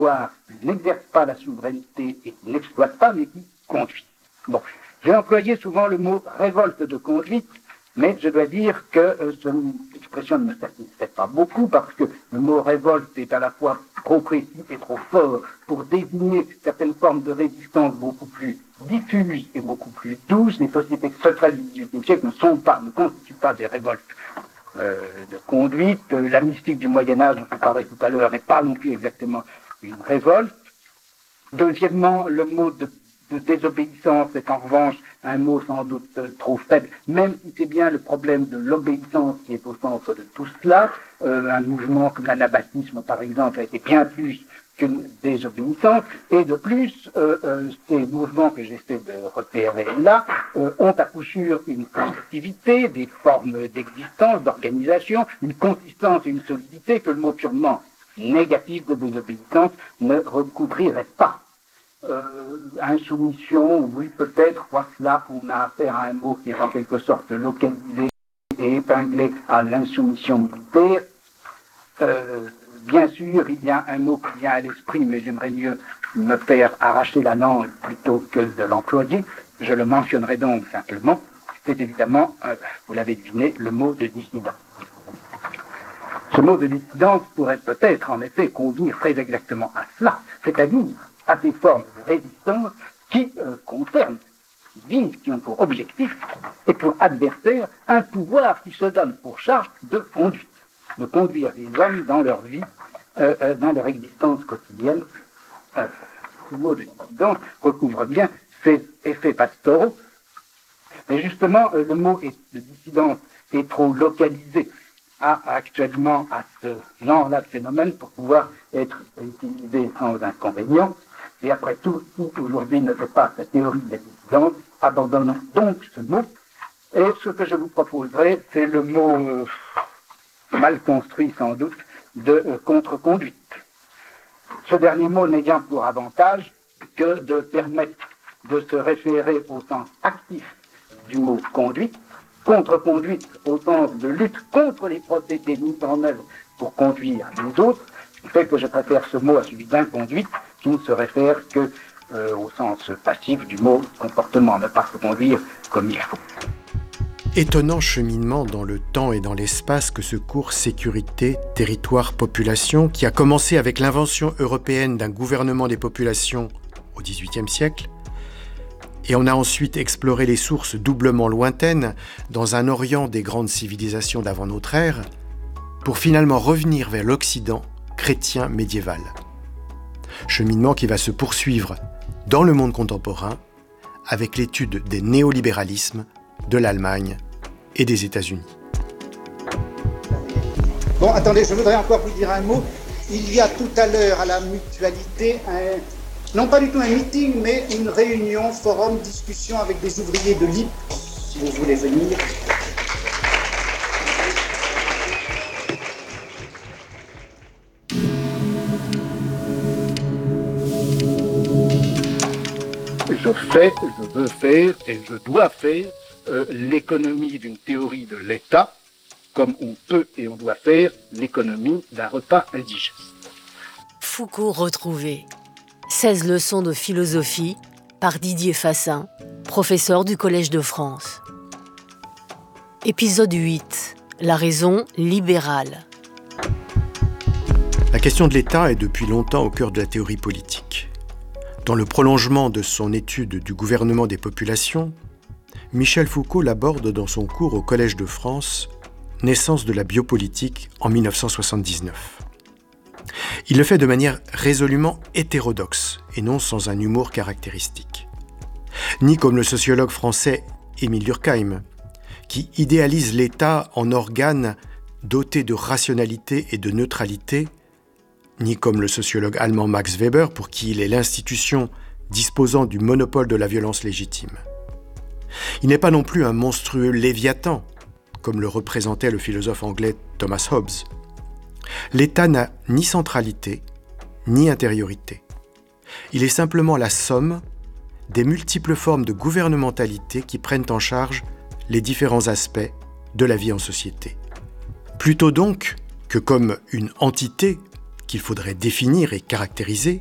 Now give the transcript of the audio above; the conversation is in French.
pouvoir qui n'exerce pas la souveraineté et qui n'exploite pas, mais qui conduit. Bon, j'ai employé souvent le mot révolte de conduite, mais je dois dire que cette expression ne me satisfait pas beaucoup parce que le mot révolte est à la fois trop précis et trop fort pour désigner certaines formes de résistance beaucoup plus diffuses et beaucoup plus douces. Les sociétés secrètes du XVIIIe siècle ne constituent pas des révoltes de conduite. La mystique du Moyen-Âge, dont je parlais tout à l'heure, n'est pas non plus exactement une révolte. Deuxièmement, le mot de désobéissance est en revanche un mot sans doute trop faible, même si c'est bien le problème de l'obéissance qui est au centre de tout cela. Un mouvement comme l'anabaptisme, par exemple, a été bien plus qu'une désobéissance, et de plus, ces mouvements que j'essaie de repérer là ont à coup sûr une collectivité, des formes d'existence, d'organisation, une consistance et une solidité que le mot purement négatif de désobéissance ne recouvrirait pas. Insoumission, oui peut-être, là on a affaire à un mot qui est en quelque sorte localisé et épinglé à l'insoumission militaire. Bien sûr, il y a un mot qui vient à l'esprit, mais j'aimerais mieux me faire arracher la langue plutôt que de l'employer. Je le mentionnerai donc simplement. C'est évidemment, vous l'avez deviné, le mot de dissident. Ce mot de dissidence pourrait peut-être en effet conduire très exactement à cela, c'est-à-dire à des formes de résistance qui concernent, qui visent, qui ont pour objectif et pour adversaire un pouvoir qui se donne pour charge de conduire les hommes dans leur vie, dans leur existence quotidienne. Ce mot de dissidence recouvre bien ces effets pastoraux, mais justement le mot de dissidence est trop localisé actuellement à ce genre-là de phénomène pour pouvoir être utilisé sans inconvénient. Et après tout, qui aujourd'hui ne fait pas sa théorie de la dissidence, abandonnons donc ce mot. Et ce que je vous proposerai, c'est le mot mal construit sans doute de contre-conduite. Ce dernier mot n'ayant pour avantage que de permettre de se référer au sens actif du mot conduite, contre-conduite au sens de lutte contre les procédés mis en œuvre pour conduire les autres, fait que je préfère ce mot à celui d'inconduite, qui ne se réfère que au sens passif du mot comportement, ne pas se conduire comme il faut. Étonnant cheminement dans le temps et dans l'espace que ce cours sécurité, territoire, population, qui a commencé avec l'invention européenne d'un gouvernement des populations au XVIIIe siècle, et on a ensuite exploré les sources doublement lointaines dans un Orient des grandes civilisations d'avant notre ère, pour finalement revenir vers l'Occident chrétien médiéval. Cheminement qui va se poursuivre dans le monde contemporain avec l'étude des néolibéralismes de l'Allemagne et des États-Unis. Bon, attendez, je voudrais encore vous dire un mot. Il y a tout à l'heure à la Mutualité non pas du tout un meeting, mais une réunion, forum, discussion avec des ouvriers de l'IP, si vous voulez venir. Je veux faire et je dois faire l'économie d'une théorie de l'État, comme on peut et on doit faire l'économie d'un repas indigeste. Foucault retrouvé. 16 leçons de philosophie par Didier Fassin, professeur du Collège de France. Épisode 8. La raison libérale. La question de l'État est depuis longtemps au cœur de la théorie politique. Dans le prolongement de son étude du gouvernement des populations, Michel Foucault l'aborde dans son cours au Collège de France, Naissance de la biopolitique en 1979. Il le fait de manière résolument hétérodoxe et non sans un humour caractéristique. Ni comme le sociologue français Émile Durkheim, qui idéalise l'État en organe doté de rationalité et de neutralité, ni comme le sociologue allemand Max Weber, pour qui il est l'institution disposant du monopole de la violence légitime. Il n'est pas non plus un monstrueux léviathan, comme le représentait le philosophe anglais Thomas Hobbes. L'État n'a ni centralité, ni intériorité. Il est simplement la somme des multiples formes de gouvernementalité qui prennent en charge les différents aspects de la vie en société. Plutôt donc que comme une entité qu'il faudrait définir et caractériser,